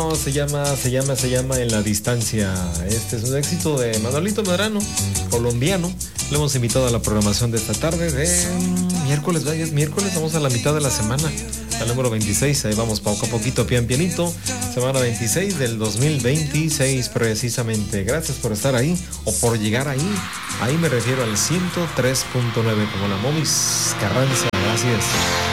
Se llama En la Distancia. Este es un éxito de Manolito Medrano, colombiano. Le hemos invitado a la programación de esta tarde de miércoles, ya es miércoles, vamos a la mitad de la semana, al número 26, ahí vamos poco a poquito, pian pianito, semana 26 del 2026 precisamente. Gracias por estar ahí, o por llegar ahí me refiero al 103.9, como la Momis Carranza, gracias.